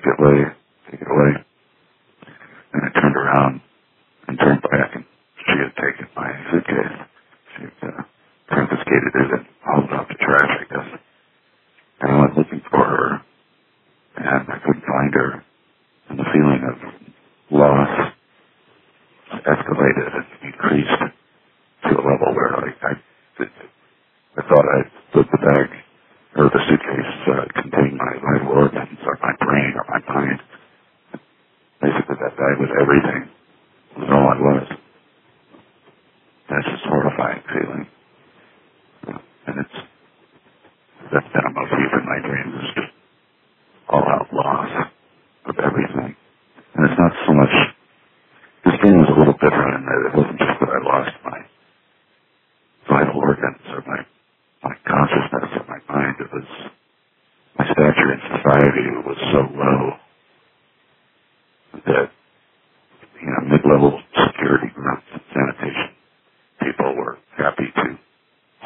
take it away. And I turned around and turned back, and she had taken my suitcase. She had confiscated it and hauled it off the trash, I guess. And I went looking for her, and I couldn't find her. And the feeling of loss escalated and increased to a level where I thought I put the bag, or the suitcase contained my vital organs, or my brain, or my mind. Basically, that bag was everything. It was all I was. That's just a horrifying feeling. And that's been a motif in my dreams, is just all-out loss of everything. And it's not so much, this dream was a little different in that it wasn't just that I lost my vital organs or my consciousness or my mind. It was my stature in society was so low that, mid-level